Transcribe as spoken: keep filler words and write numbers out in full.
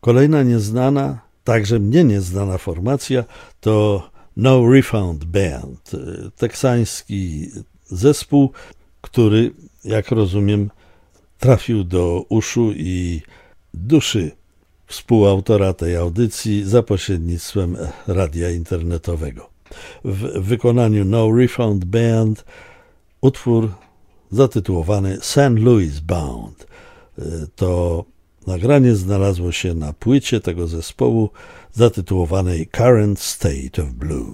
Kolejna nieznana, także mnie nieznana formacja to No Refund Band, teksański zespół, który, jak rozumiem, trafił do uszu i duszy współautora tej audycji za pośrednictwem radia internetowego. W wykonaniu No Refund Band utwór zatytułowany Saint Louis Bound. To nagranie znalazło się na płycie tego zespołu zatytułowanej Current State of Blue.